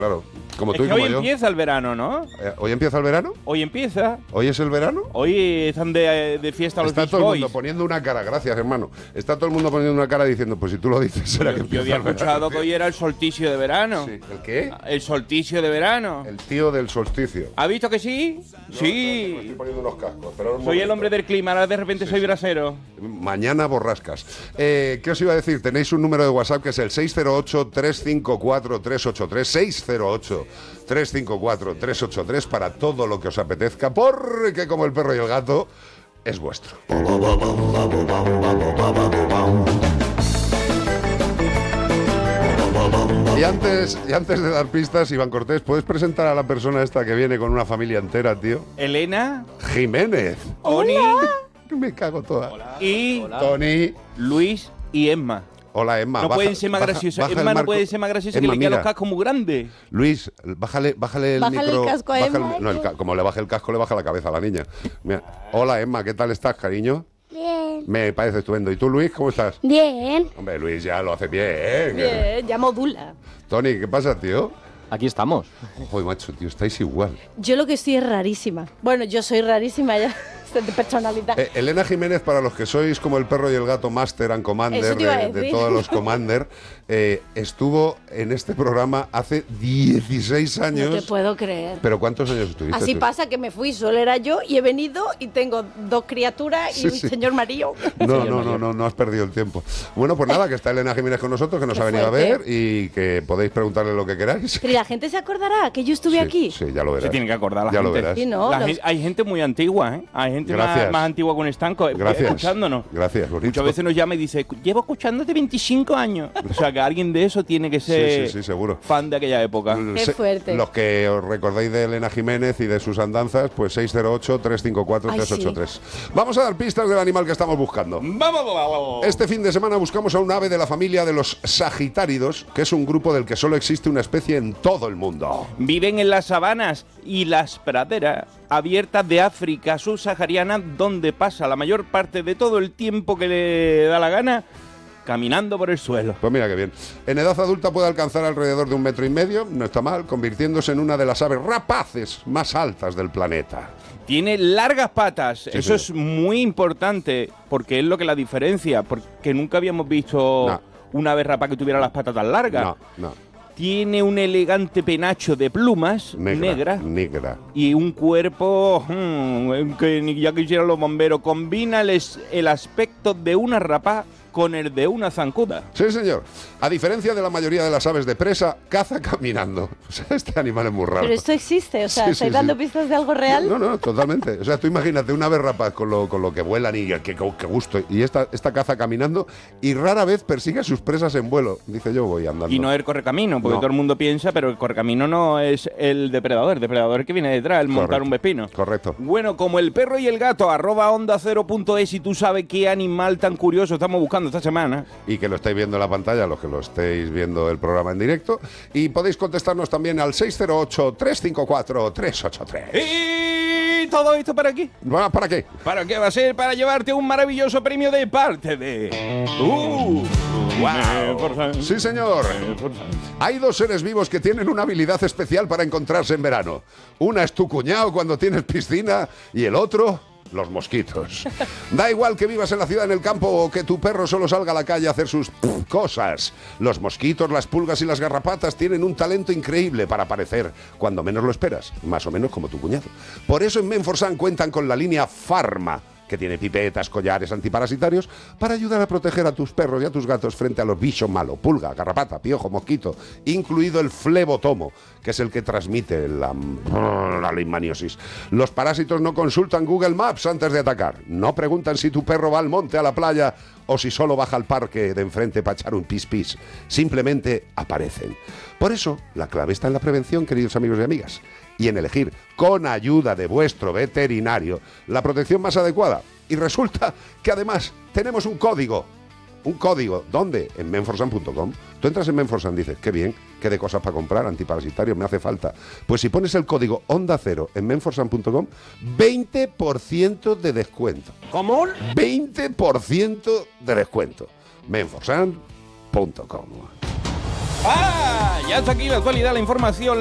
Claro, como Es tú y que como hoy yo. empieza el verano, ¿no? ¿Hoy empieza el verano? Hoy empieza. ¿Hoy es el verano? Hoy están de fiesta los Está Beach todo el Boys. mundo poniendo una cara, gracias hermano. Está todo el mundo poniendo una cara diciendo, pues si tú lo dices, será que Yo empieza había el verano. escuchado que hoy era el solsticio de verano. Sí. ¿El qué? El solsticio de verano. El tío del solsticio. ¿Ha visto que sí? Me Sí. estoy poniendo unos cascos. Pero Soy el hombre del clima, ahora de repente soy brasero. Mañana borrascas. ¿Qué os iba a decir? Tenéis un número de WhatsApp que es el 608-354-383. 608-354-383 para todo lo que os apetezca, porque como el perro y el gato, es vuestro. Y antes de dar pistas, Iván Cortés, ¿puedes presentar a la persona esta que viene con una familia entera, tío? Elena, Jiménez. Oni Me cago toda. y Tony. Luis y Emma. Hola, Emma. No pueden ser más graciosos. Emma no puede ser más graciosa que le quedan los cascos muy grandes. Luis, bájale el Bájale micro. el casco a Emma. Como le baje el casco, le baja la cabeza a la niña. Mira. Hola, Emma, ¿qué tal estás, cariño? Bien. Me parece estupendo. ¿Y tú, Luis, cómo estás? Bien. Hombre, Luis ya lo hace bien. Bien, ya modula. Tony, ¿qué pasa, tío? Aquí estamos. Joder, macho, tío, estáis igual. Yo lo que estoy es rarísima. Bueno, yo soy rarísima ya, de personalidad. Elena Jiménez, para los que sois como el perro y el gato Master and Commander Eso te iba a de decir. todos los Commander, estuvo en este programa hace 16 años. No te puedo creer. ¿Pero cuántos años estuviste Así tú? pasa que me fui, solo era yo y he venido y tengo dos criaturas y Sí, un sí. señor marido. No has perdido el tiempo. Bueno, pues nada, que está Elena Jiménez con nosotros, que nos Qué ha venido a fuerte. ver y que podéis preguntarle lo que queráis. Pero la gente se acordará que yo estuve Sí, aquí. Sí, ya lo verás. Se tiene que acordar la Ya lo gente. verás. Sí, ¿no? Hay gente muy antigua, ¿eh? Hay gente Gracias. más antigua que un estanco Gracias. escuchándonos. Gracias, bonito. Muchas veces nos llama y dice, llevo escuchándote 25 años. O sea, que alguien de eso tiene que ser Sí, seguro. fan de aquella época. Qué fuerte. Los que os recordáis de Elena Jiménez y de sus andanzas, pues 608-354-383. Vamos a dar pistas del animal que estamos buscando. ¡Vamos! Este fin de semana buscamos a un ave de la familia de los sagitáridos, que es un grupo del que solo existe una especie en todo el mundo. Viven en las sabanas y las praderas abiertas de África subsahariana, donde pasa la mayor parte de todo el tiempo que le da la gana caminando por el suelo. Pues mira qué bien. En edad adulta puede alcanzar alrededor de 1,5 metros, no está mal, convirtiéndose en una de las aves rapaces más altas del planeta. Tiene largas patas, eso señor. es muy importante, porque es lo que la diferencia, porque nunca habíamos visto No. una ave rapaz que tuviera las patas tan largas. No. Tiene un elegante penacho de plumas Negra. y un cuerpo que ni ya quisieran los bomberos. Combina el aspecto de una rapaz con el de una zancuda. Sí, señor. A diferencia de la mayoría de las aves de presa, caza caminando. O sea, este animal es muy raro. Pero esto existe, o sea, Sí, ¿estáis sí, dando sí. pistas de algo real? No, totalmente. O sea, tú imagínate una ave rapaz con lo que vuelan y qué gusto. Y esta caza caminando y rara vez persigue a sus presas en vuelo. Dice, yo voy andando. Y no el correcamino, porque No. todo el mundo piensa, pero el correcamino no es el depredador es el que viene detrás, el montar Correcto. un pepino. Correcto. Bueno, como el perro y el gato, @onda0.es, y tú sabes qué animal tan curioso estamos buscando esta semana. Y que lo estáis viendo en la pantalla, los que lo estéis viendo el programa en directo. Y podéis contestarnos también al 608-354-383. ¿Y todo esto para qué? ¿Para qué? ¿Para qué va a ser? Para llevarte un maravilloso premio de parte de... ¡Wow! Sí, señor. Hay dos seres vivos que tienen una habilidad especial para encontrarse en verano. Una es tu cuñado cuando tienes piscina y el otro, los mosquitos. Da igual que vivas en la ciudad, en el campo, o que tu perro solo salga a la calle a hacer sus cosas. Los mosquitos, las pulgas y las garrapatas tienen un talento increíble para aparecer cuando menos lo esperas, más o menos como tu cuñado. Por eso en Menforsan cuentan con la línea Pharma, que tiene pipetas, collares antiparasitarios para ayudar a proteger a tus perros y a tus gatos frente a los bichos malos, pulga, garrapata, piojo, mosquito, incluido el flebotomo, que es el que transmite la leishmaniosis. Los parásitos no consultan Google Maps antes de atacar, no preguntan si tu perro va al monte, a la playa o si solo baja al parque de enfrente para echar un pis-pis. Simplemente aparecen. Por eso, la clave está en la prevención, queridos amigos y amigas, y en elegir, con ayuda de vuestro veterinario, la protección más adecuada. Y resulta que además tenemos un código. ¿Un código? ¿Dónde? En menforsan.com. Tú entras en Menforsan y dices, qué bien, qué de cosas para comprar, antiparasitarios, me hace falta. Pues si pones el código Onda Cero en menforsan.com, 20% de descuento. ¿Cómo? 20% de descuento. Menforsan.com. ¡Ah! Y hasta aquí la actualidad, la información.